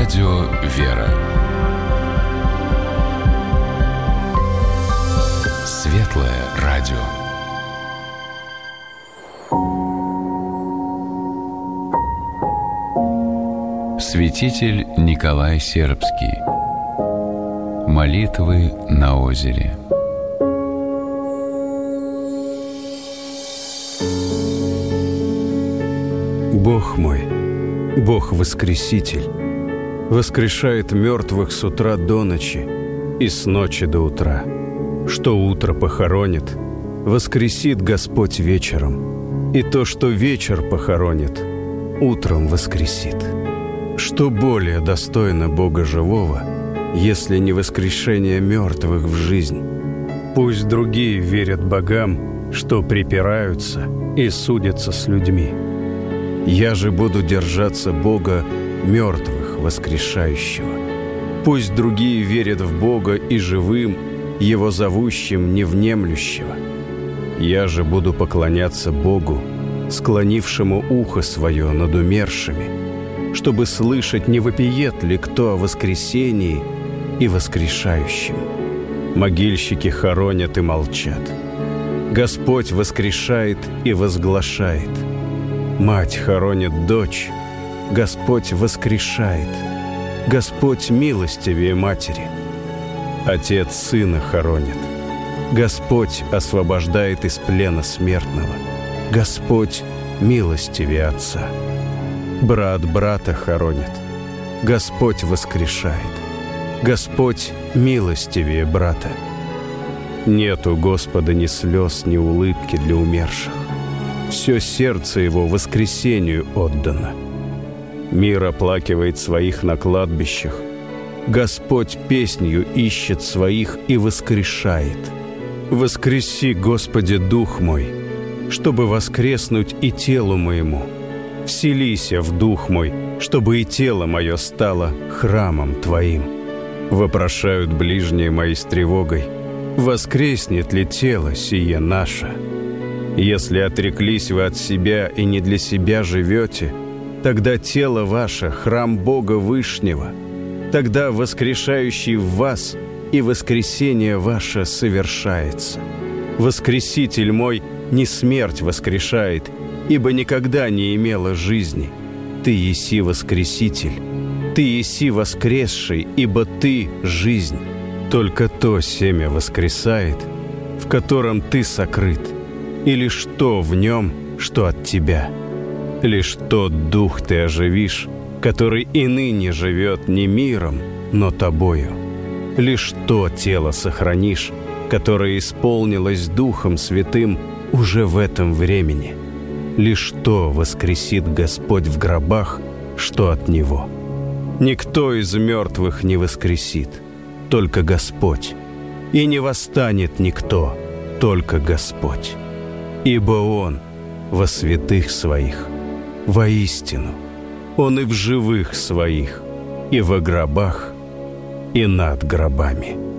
Радио «Вера». Светлое радио. Святитель Николай Сербский. Молитвы на озере. Бог мой, Бог Воскреситель, воскрешает мертвых с утра до ночи и с ночи до утра. Что утро похоронит, воскресит Господь вечером, и то, что вечер похоронит, утром воскресит. Что более достойно Бога живого, если не воскрешение мертвых в жизнь? Пусть другие верят богам, что припираются и судятся с людьми. Я же буду держаться Бога мертвых воскрешающего. Пусть другие верят в Бога и живым, Его зовущим невнемлющего. Я же буду поклоняться Богу, склонившему ухо свое над умершими, чтобы слышать, не вопиет ли кто о воскресении и воскрешающем. Могильщики хоронят и молчат. Господь воскрешает и возглашает. Мать хоронит дочь, Господь воскрешает. Господь милостивее матери. Отец сына хоронит. Господь освобождает из плена смертного. Господь милостивее отца. Брат брата хоронит. Господь воскрешает. Господь милостивее брата. Нет у Господа ни слез, ни улыбки для умерших. Все сердце его воскресению отдано. Мир оплакивает своих на кладбищах. Господь песнью ищет своих и воскрешает. Воскреси, Господи, дух мой, чтобы воскреснуть и телу моему. Вселися в дух мой, чтобы и тело мое стало храмом Твоим. Вопрошают ближние мои с тревогой: воскреснет ли тело сие наше? Если отреклись вы от себя и не для себя живете, тогда тело ваше — храм Бога Вышнего. Тогда воскрешающий в вас и воскресение ваше совершается. Воскреситель мой не смерть воскрешает, ибо никогда не имела жизни. Ты еси воскреситель, ты еси воскресший, ибо ты — жизнь. Только то семя воскресает, в котором ты сокрыт, и лишь то в нем, что от тебя. Лишь тот дух ты оживишь, который и ныне живет не миром, но тобою. Лишь то тело сохранишь, которое исполнилось Духом Святым уже в этом времени. Лишь то воскресит Господь в гробах, что от Него. Никто из мертвых не воскресит, только Господь. И не восстанет никто, только Господь. Ибо Он во святых Своих, воистину, Он и в живых Своих, и во гробах, и над гробами.